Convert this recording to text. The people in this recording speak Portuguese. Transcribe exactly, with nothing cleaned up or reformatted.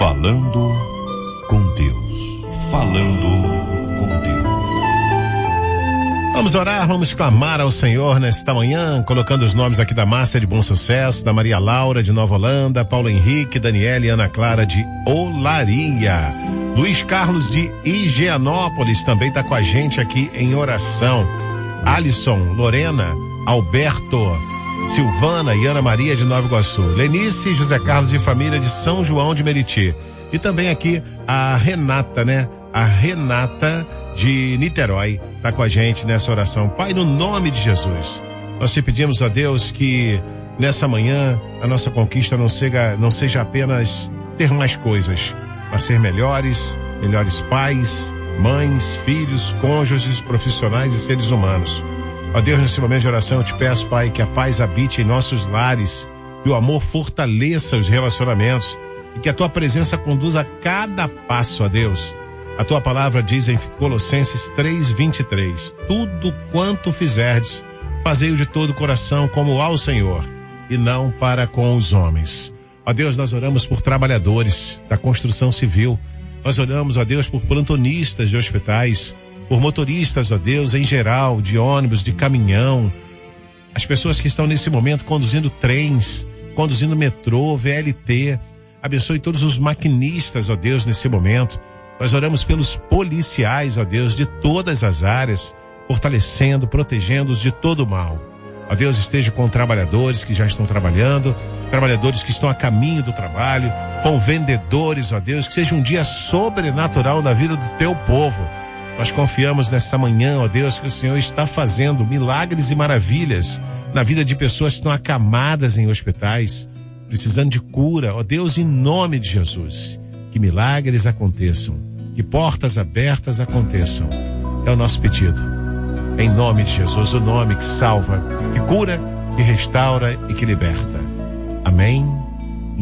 Falando com Deus. Falando com Deus. Vamos orar, vamos clamar ao Senhor nesta manhã, colocando os nomes aqui da Márcia de Bom Sucesso, da Maria Laura de Nova Holanda, Paulo Henrique, Daniela e Ana Clara de Olaria. Luiz Carlos de Higienópolis também está com a gente aqui em oração. Alisson, Lorena, Alberto, Silvana e Ana Maria de Nova Iguaçu. Lenice e José Carlos e família de São João de Meriti. E também aqui a Renata, né? A Renata de Niterói está com a gente nessa oração. Pai, no nome de Jesus, nós te pedimos a Deus que nessa manhã a nossa conquista não seja, não seja apenas ter mais coisas, mas ser melhores, melhores pais, mães, filhos, cônjuges, profissionais e seres humanos. Ó Deus, nesse momento de oração eu te peço, Pai, que a paz habite em nossos lares, que o amor fortaleça os relacionamentos e que a tua presença conduza a cada passo, ó Deus. A tua palavra diz em Colossenses três, vinte e três, tudo quanto fizerdes, fazei-o de todo o coração como ao Senhor e não para com os homens. Ó Deus, nós oramos por trabalhadores da construção civil. Nós oramos, ó Deus, por plantonistas de hospitais, por motoristas, ó Deus, em geral, de ônibus, de caminhão, as pessoas que estão nesse momento conduzindo trens, conduzindo metrô, V L T. Abençoe todos os maquinistas, ó Deus, nesse momento. Nós oramos pelos policiais, ó Deus, de todas as áreas, fortalecendo, protegendo-os de todo o mal. Ó Deus, esteja com trabalhadores que já estão trabalhando, trabalhadores que estão a caminho do trabalho, com vendedores, ó Deus, que seja um dia sobrenatural na vida do teu povo. Nós confiamos nesta manhã, ó Deus, que o Senhor está fazendo milagres e maravilhas na vida de pessoas que estão acamadas em hospitais, precisando de cura, ó Deus, em nome de Jesus. Que milagres aconteçam, que portas abertas aconteçam. É o nosso pedido. Em nome de Jesus, o nome que salva, que cura, que restaura e que liberta. Amém.